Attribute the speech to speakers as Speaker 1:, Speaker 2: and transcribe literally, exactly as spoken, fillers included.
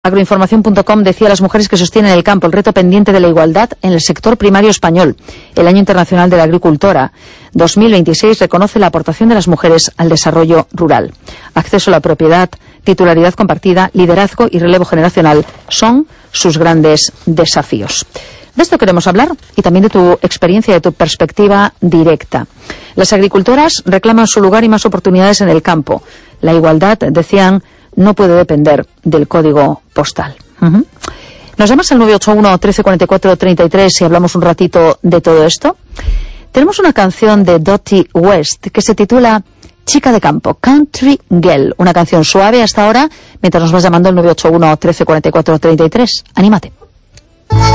Speaker 1: Agroinformación punto com decía: las mujeres que sostienen el campo, el reto pendiente de la igualdad en el sector primario español. El Año Internacional de la Agricultora dos mil veintiséis reconoce la aportación de las mujeres al desarrollo rural. Acceso a la propiedad, titularidad compartida, liderazgo y relevo generacional son sus grandes desafíos. De esto queremos hablar y también de tu experiencia, de tu perspectiva directa. Las agricultoras reclaman su lugar y más oportunidades en el campo. La igualdad, decían, no puede depender del código postal. Uh-huh. ¿Nos llamas al nueve ocho uno, trece cuarenta y cuatro, treinta y tres y hablamos un ratito de todo esto? Tenemos una canción de Dottie West que se titula Chica de Campo, Country Girl. Una canción suave hasta ahora, mientras nos vas llamando al nueve ocho uno, trece cuarenta y cuatro, treinta y tres. Anímate.